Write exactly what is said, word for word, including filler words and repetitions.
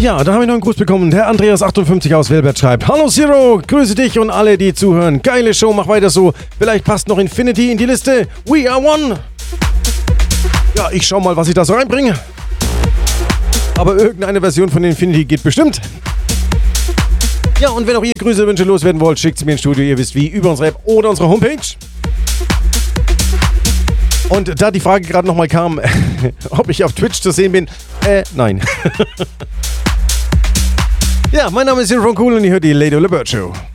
Ja, da habe ich noch einen Gruß bekommen. Der Andreas achtundfünfzig aus Wilbert schreibt: Hallo Zero, grüße dich und alle, die zuhören. Geile Show, mach weiter so. Vielleicht passt noch Infinity in die Liste. We are one. Ja, ich schau mal, was ich da so reinbringe. Aber irgendeine Version von Infinity geht bestimmt. Ja, und wenn auch ihr Grüße, Wünsche loswerden wollt, schickt sie mir ins Studio. Ihr wisst wie, über unsere App oder unsere Homepage. Und da die Frage gerade nochmal kam, ob ich auf Twitch zu sehen bin, äh, nein. Ja, mein Name ist Zero von Cool und ihr hört die Lady Bird Show.